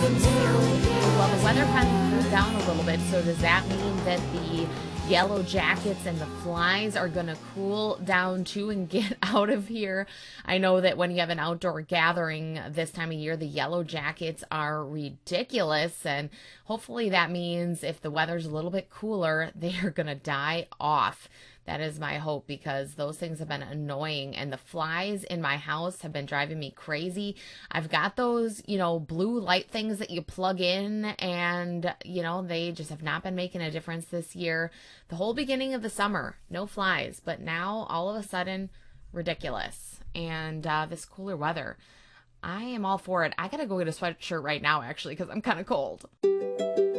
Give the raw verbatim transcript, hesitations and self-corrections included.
Well, the weather finally cooled down a little bit, so does that mean that the yellow jackets and the flies are going to cool down too and get out of here? I know that when you have an outdoor gathering this time of year, the yellow jackets are ridiculous, and hopefully that means if the weather's a little bit cooler, they are going to die off. That is my hope, because those things have been annoying, and the flies in my house have been driving me crazy. I've got those, you know, blue light things that you plug in, and, you know, they just have not been making a difference this year. The whole beginning of the summer, no flies, but now all of a sudden, ridiculous. And uh, this cooler weather, I am all for it. I gotta go get a sweatshirt right now, actually, because I'm kind of cold.